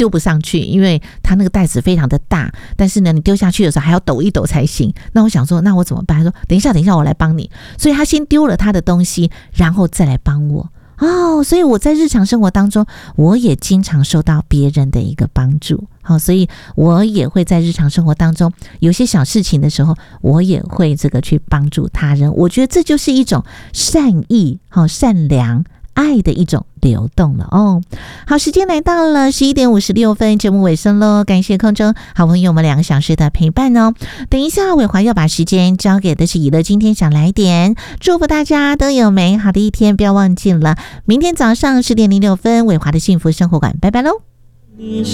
丢不上去，因为它那个袋子非常的大，但是呢你丢下去的时候还要抖一抖才行。那我想说那我怎么办？他说等一下我来帮你。所以他先丢了他的东西，然后再来帮我。所以我在日常生活当中我也经常受到别人的一个帮助。所以我也会在日常生活当中有些小事情的时候，我也会这个去帮助他人。我觉得这就是一种善意、善良爱的一种流动了好，时间来到了11点56分，节目尾声咯，感谢空中好朋友们2个小时的陪伴等一下伟华要把时间交给的是以乐今天想来点，祝福大家都有美好的一天，不要忘记了明天早上10点06分伟华的幸福生活馆，拜拜咯。